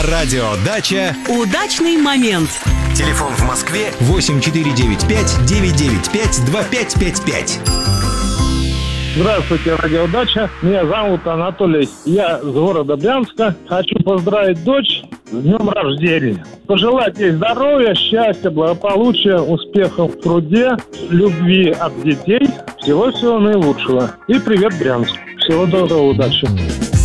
Радиодача. Удачный момент. Телефон в Москве 8495-995-2555. Здравствуйте, радиодача. Меня зовут Анатолий. Я с города Брянска. Хочу поздравить дочь с днем рождения. Пожелать ей здоровья, счастья, благополучия, успехов в труде, любви от детей. Всего-всего наилучшего. И привет, Брянск. Всего доброго, удачи.